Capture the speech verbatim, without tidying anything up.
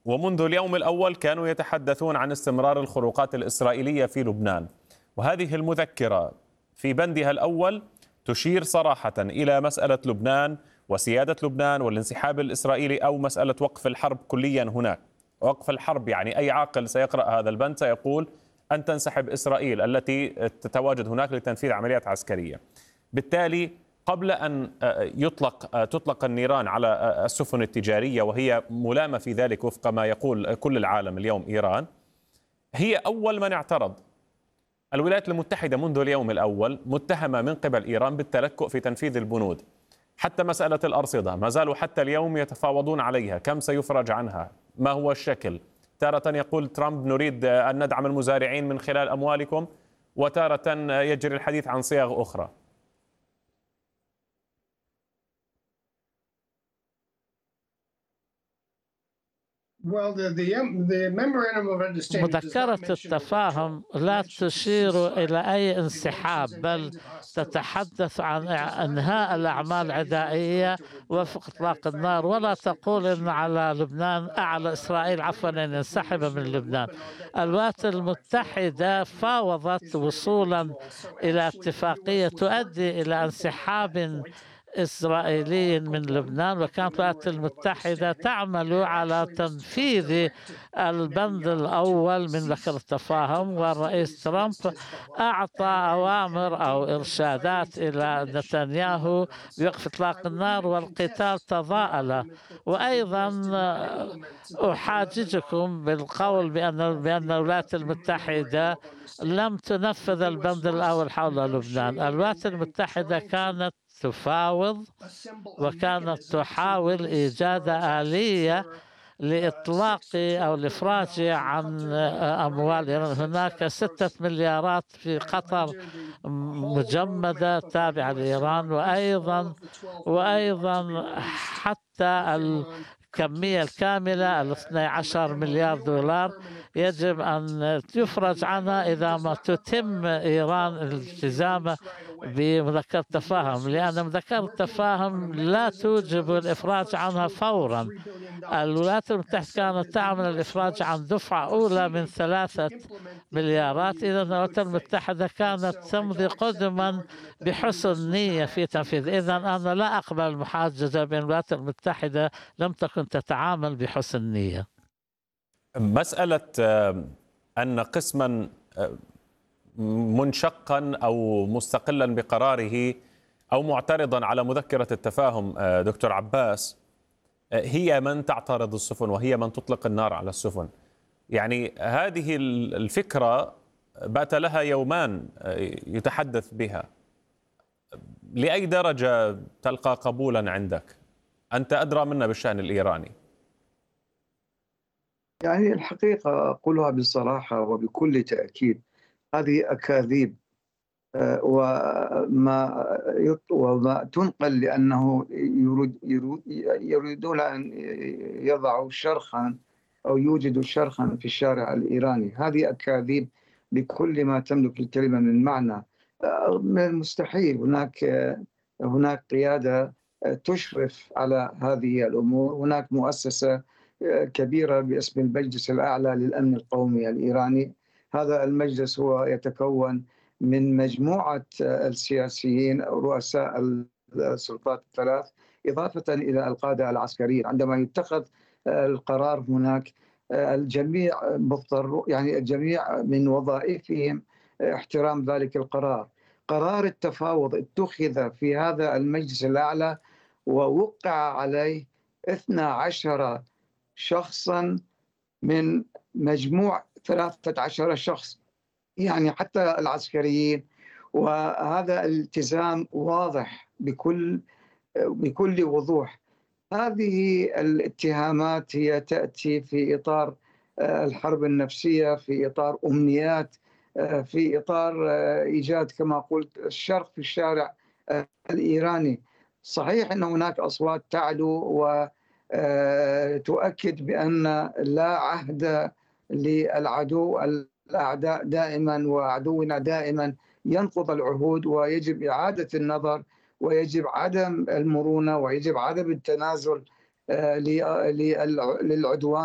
ومنذ اليوم الأول كانوا يتحدثون عن استمرار الخروقات الإسرائيلية في لبنان، وهذه المذكرة في بندها الأول تشير صراحة إلى مسألة لبنان وسيادة لبنان والانسحاب الإسرائيلي أو مسألة وقف الحرب كليا هناك. وقف الحرب يعني أي عاقل سيقرأ هذا البند سيقول أن تنسحب إسرائيل التي تتواجد هناك لتنفيذ عمليات عسكرية. بالتالي قبل أن يطلق تطلق النيران على السفن التجارية وهي ملامة في ذلك وفق ما يقول كل العالم اليوم إيران، هي أول من اعترض. الولايات المتحدة منذ اليوم الأول متهمة من قبل إيران بالتلكؤ في تنفيذ البنود. حتى مسألة الأرصدة ما زالوا حتى اليوم يتفاوضون عليها، كم سيفرج عنها، ما هو الشكل. تارة يقول ترامب نريد أن ندعم المزارعين من خلال أموالكم، وتارة يجري الحديث عن صيغ أخرى. مذكرة التفاهم لا تشير إلى أي انسحاب، بل تتحدث عن إنهاء الأعمال العدائية وفق إطلاق النار، ولا تقول إن على لبنان على إسرائيل عفوا أن ينسحب من لبنان. الولايات المتحدة فاوضت وصولا إلى اتفاقية تؤدي إلى انسحاب إسرائيلي من لبنان، وكانت الولايات المتحدة تعمل على تنفيذ البند الأول من ذكر التفاهم، والرئيس ترامب أعطى أوامر أو إرشادات إلى نتنياهو بوقف إطلاق النار، والقتال تضاءل. وأيضا أحاججكم بالقول بأن بأن الولايات المتحدة لم تنفذ البند الأول حول لبنان. الولايات المتحدة كانت تفاوض وكانت تحاول إيجاد آلية لإطلاق أو الإفراج عن أموال إيران. هناك ستة مليارات في قطر مجمدة تابعة لإيران، وأيضا وأيضا حتى الكمية الكاملة ال اثني عشر مليار دولار يجب أن يفرج عنها إذا ما تتم إيران الالتزام بمذكرة التفاهم، لأن مذكرة التفاهم لا توجب الإفراج عنها فورا. الولايات المتحدة كانت تعمل الإفراج عن دفعة أولى من ثلاثة مليارات. إذا الولايات المتحدة كانت تمضي قدما بحسن نية في تنفيذ. إذا أنا لا أقبل المحاججة بين الولايات المتحدة لم تكن تتعامل بحسن نية. مسألة أن قسما منشقا أو مستقلا بقراره أو معترضا على مذكرة التفاهم دكتور عباس هي من تعترض السفن وهي من تطلق النار على السفن. يعني هذه الفكرة بات لها يومان يتحدث بها. لأي درجة تلقى قبولا عندك؟ أنت أدرى منا بالشأن الإيراني. يعني الحقيقة أقولها بصراحة وبكل تأكيد، هذه أكاذيب وما وما تنقل لأنه يريدون أن يضعوا شرخا أو يوجدوا شرخا في الشارع الإيراني. هذه أكاذيب بكل ما تملك الكلمة من معنى. من المستحيل. هناك هناك قيادة تشرف على هذه الأمور. هناك مؤسسة كبيرة باسم المجلس الأعلى للأمن القومي الإيراني. هذا المجلس هو يتكون من مجموعة السياسيين رؤساء السلطات الثلاث إضافة إلى القادة العسكريين. عندما يتخذ القرار هناك الجميع مضطر، يعني الجميع من وظائفهم احترام ذلك القرار. قرار التفاوض اتخذ في هذا المجلس الأعلى ووقع عليه اثنا عشر شخصا من مجموع ثلاثة عشر شخص، يعني حتى العسكريين. وهذا الالتزام واضح بكل بكل وضوح. هذه الاتهامات هي تأتي في إطار الحرب النفسية، في إطار أمنيات، في إطار إيجاد كما قلت الشرخ في الشارع الإيراني. صحيح أن هناك أصوات تعلو وتؤكد بأن لا عهد للعدو. الأعداء دائما وعدونا دائما ينقض العهود، ويجب إعادة النظر، ويجب عدم المرونة، ويجب عدم التنازل للعدوان.